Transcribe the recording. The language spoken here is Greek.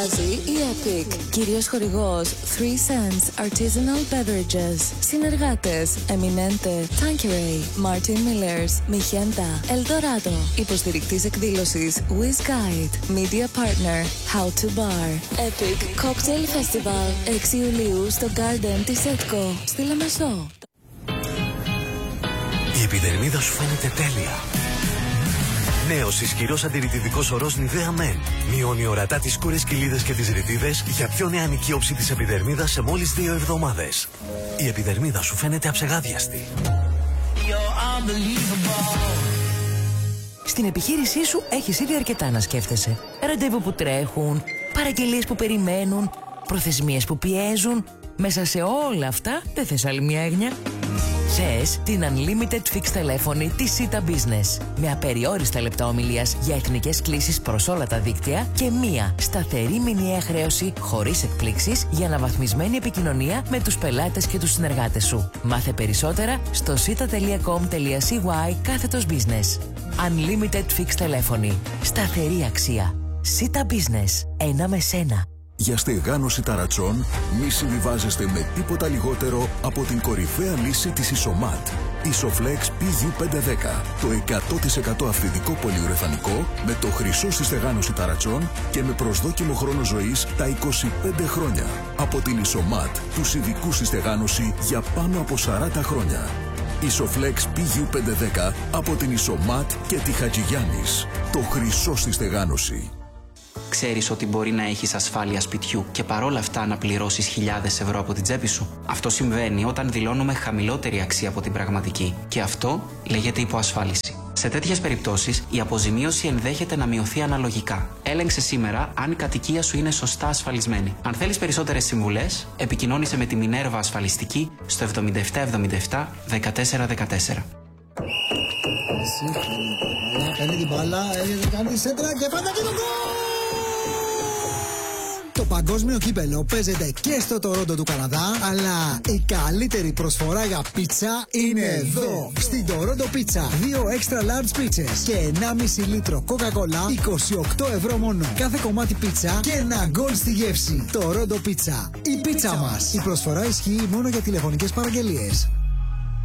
Η Epic, κυρίως χορηγός 3 Cents Artisanal Beverages. Συνεργάτες Eminente, Tanqueray, Martin Millers, Mijenta, Eldorado. Υποστηρικτής εκδήλωσης Wiz Guide. Media Partner How to Bar. Epic Cocktail Festival 6 Ιουλίου στο Garden της Etco στη Λεμεσό. Η επιδερμίδα σου φαίνεται τέλεια. Νέος ισχυρός αντιρρητιδικός ορός Nivea Men. Μειώνει ορατά τις σκούρες κοιλίδες και τις ρητίδες για πιο νεανική όψη της επιδερμίδας σε μόλις 2 εβδομάδες. Η επιδερμίδα σου φαίνεται αψεγάδιαστη. Στην επιχείρησή σου έχεις ήδη αρκετά να σκέφτεσαι. Ραντεβού που τρέχουν, παραγγελίες που περιμένουν, προθεσμίες που πιέζουν. Μέσα σε όλα αυτά δεν θες άλλη μια έγνοια? Θες την Unlimited Fixed τηλέφωνη της Sita Business. Με απεριόριστα λεπτά ομιλίας για εθνικές κλήσεις προς όλα τα δίκτυα και μία σταθερή μηνιαία χρέωση χωρίς εκπλήξεις για αναβαθμισμένη επικοινωνία με τους πελάτες και τους συνεργάτες σου. Μάθε περισσότερα στο sita.com.cy/business. Unlimited Fixed τηλέφωνη. Σταθερή αξία. Sita Business. Ένα με σένα. Για στεγάνωση ταρατσών μη συμβιβάζεστε με τίποτα λιγότερο από την κορυφαία λύση της Isomat. Isoflex PU510. Το 100% αυθεντικό πολυουρεθανικό με το χρυσό στη στεγάνωση ταρατσών και με προσδόκιμο χρόνο ζωής τα 25 χρόνια. Από την Isomat, τους ειδικούς στη στεγάνωση για πάνω από 40 χρόνια. Isoflex PU510 από την Isomat και τη Χατζηγιάννης. Το χρυσό στη στεγάνωση. Ξέρεις ότι μπορεί να έχεις ασφάλεια σπιτιού και παρόλα αυτά να πληρώσεις χιλιάδες ευρώ από την τσέπη σου? Αυτό συμβαίνει όταν δηλώνουμε χαμηλότερη αξία από την πραγματική και αυτό λέγεται υποασφάλιση. Σε τέτοιες περιπτώσεις η αποζημίωση ενδέχεται να μειωθεί αναλογικά. Έλεγξε σήμερα αν η κατοικία σου είναι σωστά ασφαλισμένη. Αν θέλεις περισσότερες συμβουλές, επικοινώνησε με τη Minerva Ασφαλιστική στο 7777 1414. Κάνει την μπάλα, κάνει σέντρα και πάντα και το γκολ! Το παγκόσμιο κύπελο παίζεται και στο Τορόντο του Καναδά, αλλά η καλύτερη προσφορά για πίτσα είναι εδώ. Στην Τορόντο Πίτσα, 2 extra large πίτσες και 1,5 λίτρο Coca-Cola, 28 ευρώ μόνο. Κάθε κομμάτι πίτσα και ένα γκολ στη γεύση. Τορόντο Πίτσα, η πίτσα μας. Η προσφορά ισχύει μόνο για τηλεφωνικές παραγγελίες.